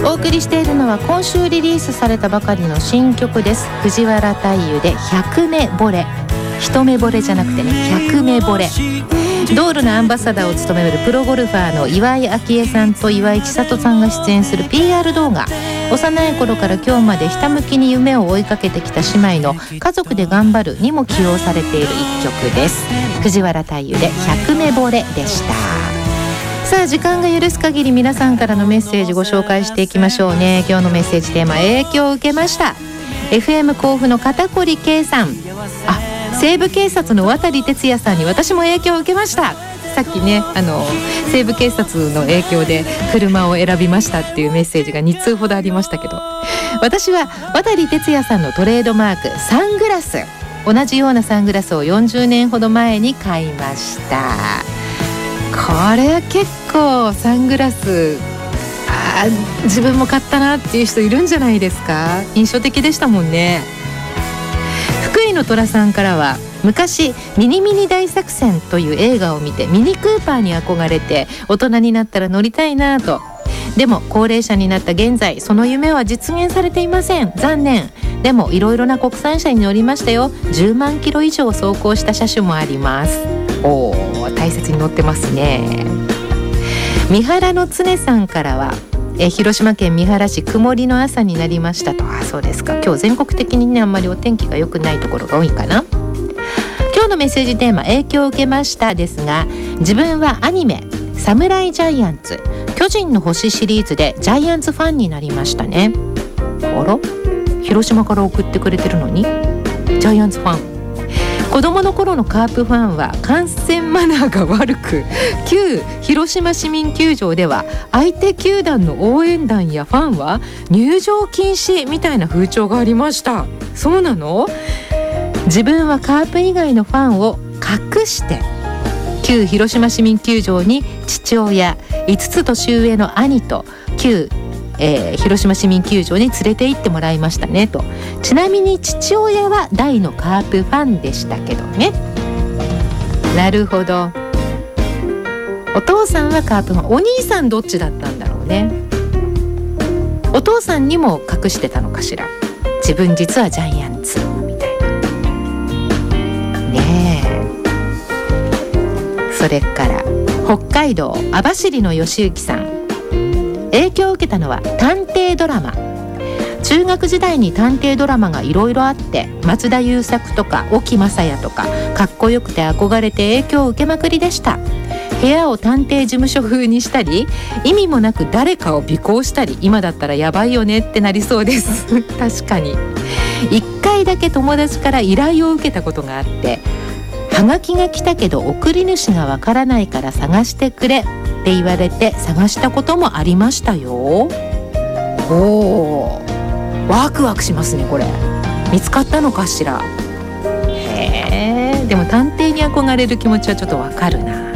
お送りしているのは今週リリースされたばかりの新曲です。藤原大祐で100目惚れ。一目惚れじゃなくてね、100目惚れ。ドールのアンバサダーを務めるプロゴルファーの岩井明恵さんと岩井千里さんが出演する PR 動画。幼い頃から今日までひたむきに夢を追いかけてきた姉妹の家族で頑張るにも起用されている一曲です。藤原大祐で100目惚れでした。さあ時間が許す限り皆さんからのメッセージご紹介していきましょうね。今日のメッセージテーマ、影響を受けました。 FM 甲府の片堀圭さん、西部警察の渡哲也さんに私も影響を受けました。さっきね西部警察の影響で車を選びましたっていうメッセージが2通ほどありましたけど、私は渡哲也さんのトレードマークサングラス、同じようなサングラスを40年ほど前に買いました。これ結構サングラス自分も買ったなっていう人いるんじゃないですか。印象的でしたもんね。福井の虎さんからは、昔ミニミニ大作戦という映画を見てミニクーパーに憧れて大人になったら乗りたいなと。でも高齢者になった現在その夢は実現されていません。残念。でもいろいろな国産車に乗りましたよ。10万キロ以上走行した車種もあります。大切に乗ってますね。三原の常さんからは、広島県三原市曇りの朝になりましたと。そうですか。今日全国的にねあんまりお天気が良くないところが多いかな。今日のメッセージテーマ、影響を受けましたですが、自分はアニメサムライジャイアンツ巨人の星シリーズでジャイアンツファンになりましたね。あら、広島から送ってくれてるのにジャイアンツファン。子供の頃のカープファンは観戦マナーが悪く、旧広島市民球場では相手球団の応援団やファンは入場禁止みたいな風潮がありました。そうなの？自分はカープ以外のファンを隠して旧広島市民球場に父親、5つ年上の兄と旧広島市民球場に連れて行ってもらいましたねと。ちなみに父親は大のカープファンでしたけどね。なるほど。お父さんはカープファン、お兄さんどっちだったんだろうね。お父さんにも隠してたのかしら。自分実はジャイアンツみたいなねえ。それから北海道網走の吉行さん、影響を受けたのは探偵ドラマ。中学時代に探偵ドラマがいろいろあって、松田優作とか沖正也とかかっこよくて憧れて影響を受けまくりでした。部屋を探偵事務所風にしたり、意味もなく誰かを尾行したり、今だったらやばいよねってなりそうです確かに。1回だけ友達から依頼を受けたことがあって、はがきが来たけど送り主がわからないから探してくれって言われて探したこともありましたよ。ワクワクしますね。これ見つかったのかしら。でも探偵に憧れる気持ちはちょっとわかるな。